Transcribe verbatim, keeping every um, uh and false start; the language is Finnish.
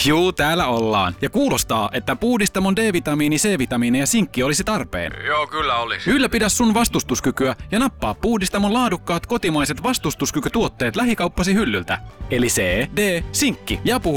Juu, täällä ollaan. Ja kuulostaa, että Puhdistamon D-vitamiini, C-vitamiini ja sinkki olisi tarpeen. Joo, kyllä olisi. Ylläpidä sun vastustuskykyä ja nappaa Puhdistamon laadukkaat kotimaiset vastustuskykytuotteet lähikauppasi hyllyltä. Eli C, D, sinkki ja